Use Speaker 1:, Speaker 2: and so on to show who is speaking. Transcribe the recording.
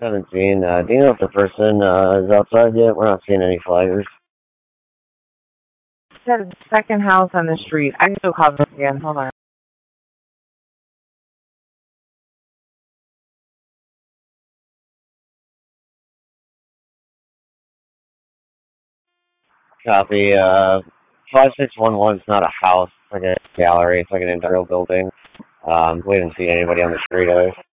Speaker 1: 17. Do you know if the person is outside yet? We're not seeing any flaggers.
Speaker 2: Said the second house on the street. I can still call this again. Hold on.
Speaker 1: Copy. 5611 is not a house. It's like a gallery. It's like an industrial building. We didn't see anybody on the street either.